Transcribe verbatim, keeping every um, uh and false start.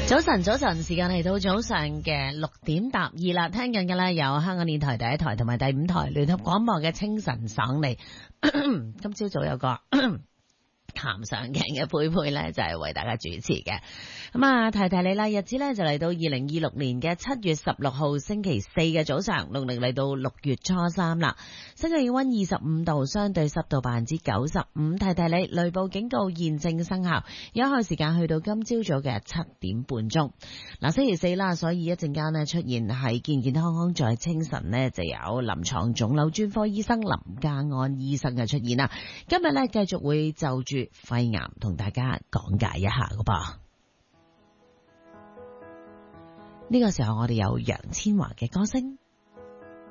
早晨，早晨，時間嚟到早上嘅六點搭二啦。聽緊嘅咧有香港電台第一台同埋第五台聯合廣播嘅清晨爽利。今朝早有個談上鏡嘅佩佩咧，就係、是、為大家主持嘅。咁啊，提提你啦，日子咧就嚟到二零二六年嘅七月十六號星期四嘅早上，農曆嚟到六月初三啦。室外氣溫二十五度，相對濕度百分之九十五。提提你，雷暴警告現正生效，有效時間去到今朝早嘅七點半鐘。嗱，星期四啦，所以一陣間呢出現係健健康康在清晨呢，就有臨床腫瘤專科醫生林家安醫生嘅出現啦。今日呢繼續會就住肺癌同大家講解一下噶噃。呢個時候我哋有楊千嬅嘅歌聲。